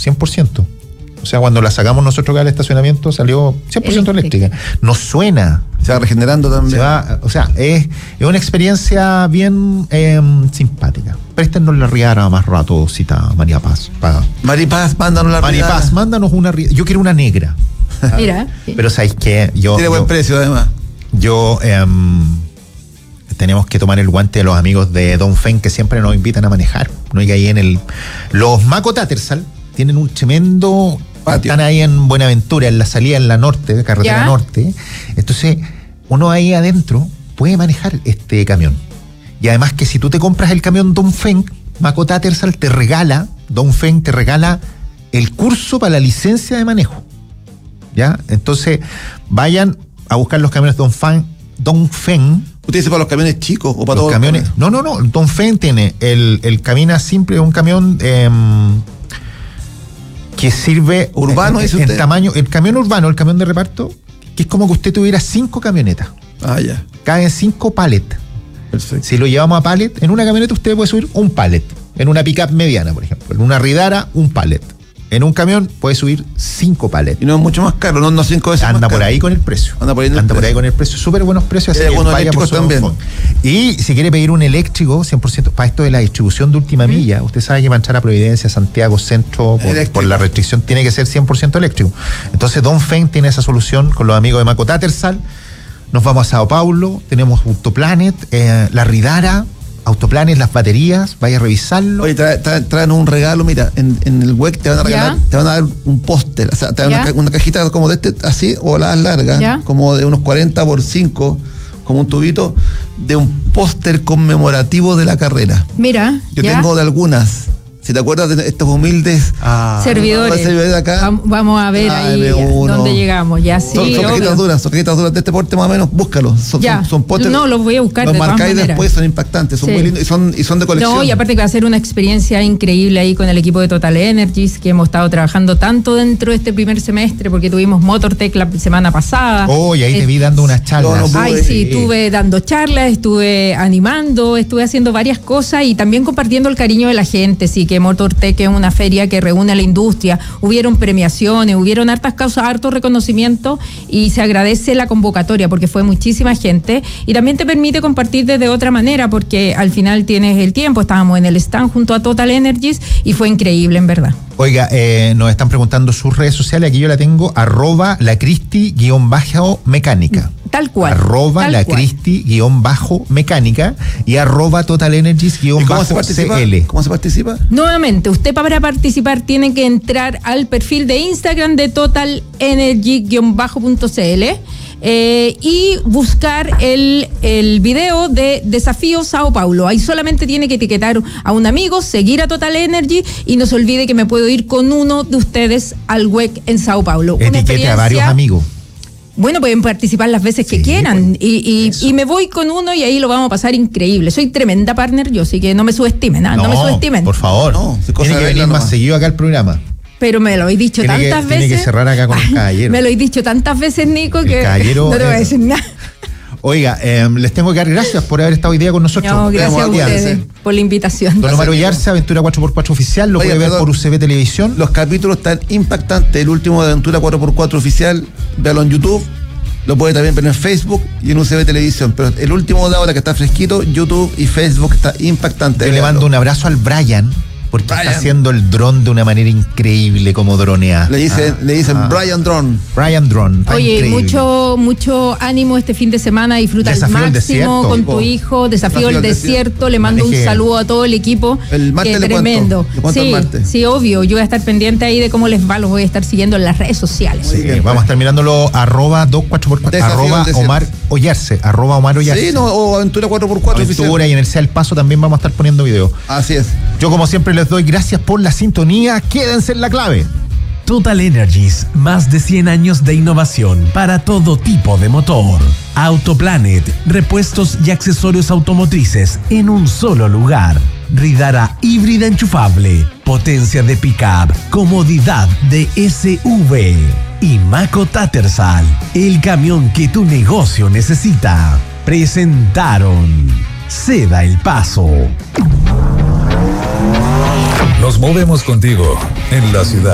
100%. O sea, cuando la sacamos nosotros acá al estacionamiento salió 100% eléctrica. No suena. Se va regenerando también. O sea, es una experiencia bien simpática. Préstenos la riada más rato, cita María Paz. María Paz, mándanos la riada. María Paz, mándanos una riada. Yo quiero una negra. Mira. Pero ¿sabéis qué? Tiene buen precio, además. Tenemos que tomar el guante de los amigos de Don Fen, que siempre nos invitan a manejar. No hay ahí los Mako Tattersall tienen un tremendo patio. Están ahí en Buenaventura, en la salida en la norte, carretera norte. Entonces, uno ahí adentro puede manejar este camión. Y además que si tú te compras el camión Don Fen, Mako Tattersall Don Fen te regala el curso para la licencia de manejo. ¿Ya? Entonces, vayan a buscar los camiones Don Fen. ¿Usted dice para los camiones chicos o para los todos camiones? No. Don Fen tiene el Camina Simple, un camión que sirve urbano, en tamaño, el camión urbano, el camión de reparto, que es como que usted tuviera 5 camionetas. Ya. Caben 5 pallets. Perfecto. Si lo llevamos a pallet, en una camioneta usted puede subir un pallet. En una pickup mediana, por ejemplo. En una Ridara, un pallet. En un camión puede subir 5 pallets. Y no es mucho más caro, no 5 veces Anda más por caro. Anda por ahí con el precio. Súper buenos precios. Hay algunos eléctricos también. Y si quiere pedir un eléctrico, 100%, para esto de la distribución de última milla, usted sabe que manchar a Providencia, Santiago, Centro, por la restricción, tiene que ser 100% eléctrico. Entonces, Don Fen tiene esa solución con los amigos de Mako Tattersall. Nos vamos a Sao Paulo, tenemos Autoplanet, la Ridara, Autoplanet, las baterías, vaya a revisarlo. Oye, traen un regalo, mira, en el web te van a regalar, te van a dar un póster, o sea, te dan una cajita como de así, o la larga, como de unos 40 por 5, como un tubito, de un póster conmemorativo de la carrera. Mira, yo tengo de algunas. Si te acuerdas de estos humildes servidores de acá, vamos a ver ahí dónde llegamos. Ya sí, son cajitas duras de este porte más o menos, búscalos. Son pósteres. No, los voy a buscar. Los marcáis después, son impactantes, son muy lindos y son de colección. No, y aparte que va a ser una experiencia increíble ahí con el equipo de Total Energies, que hemos estado trabajando tanto dentro de este primer semestre, porque tuvimos MotorTech la semana pasada. Y ahí te vi dando unas charlas. Estuve dando charlas, estuve animando, estuve haciendo varias cosas y también compartiendo el cariño de la gente, sí, que MotorTech es una feria que reúne a la industria, hubieron premiaciones, hubieron hartas causas, harto reconocimiento y se agradece la convocatoria porque fue muchísima gente y también te permite compartir desde otra manera porque al final tienes el tiempo, estábamos en el stand junto a Total Energies y fue increíble en verdad. Oiga, nos están preguntando sus redes sociales, aquí yo la tengo, @lacristi_mecánica. Tal cual. @lacristi_mecánica y @totalenergies_cl. ¿Cómo se participa? Nuevamente, usted para participar tiene que entrar al perfil de Instagram de totalenergy_.cl y buscar el video de Desafío Sao Paulo. Ahí solamente tiene que etiquetar a un amigo, seguir a Total Energy y no se olvide que me puedo ir con uno de ustedes al WEC en Sao Paulo. Etiquete a varios amigos. Bueno, pueden participar las veces que quieran y me voy con uno y ahí lo vamos a pasar increíble. Soy tremenda partner yo, así que no me subestimen, no me subestimen. Por favor, tiene que venir más seguido acá al programa. Pero me lo habéis dicho tantas veces. Tiene que cerrar acá con el caballero. Me lo habéis dicho tantas veces, Nico, que no te voy a decir nada. Oiga, les tengo que dar gracias por haber estado hoy día con nosotros. No, gracias a ustedes por la invitación. Don Omar Ollarse, Aventura 4x4 Oficial, lo puede ver por UCB Televisión. Los capítulos están impactantes. El último de Aventura 4x4 Oficial, véalo en YouTube. Lo puede también ver en Facebook y en UCB Televisión. Pero el último de ahora que está fresquito, YouTube y Facebook está impactante. Yo le mando un abrazo al Brian, porque está haciendo el dron de una manera increíble, como dronea. Le dicen Brian Drone. Brian Drone. Oye, mucho ánimo este fin de semana, disfruta al máximo con tu hijo. Desafío del desierto. Le mando un saludo a todo el equipo. El martes le tremendo. Cuento el martes. Sí, obvio. Yo voy a estar pendiente ahí de cómo les va. Los voy a estar siguiendo en las redes sociales. Sí, vamos a estar mirándolo @24x4, Omar Ollarse, @Omar Ollarse. Sí, o Aventura 4x4 Aventura, y en el Sea El Paso también vamos a estar poniendo videos. Así es. Yo, como siempre, les doy gracias por la sintonía. Quédense en la clave. Total Energies, más de 100 años de innovación para todo tipo de motor. Autoplanet, repuestos y accesorios automotrices en un solo lugar. Ridara híbrida enchufable, potencia de pickup, comodidad de SUV. Y Mako Tattersall, el camión que tu negocio necesita. Presentaron Ceda el Paso. Nos movemos contigo en la ciudad.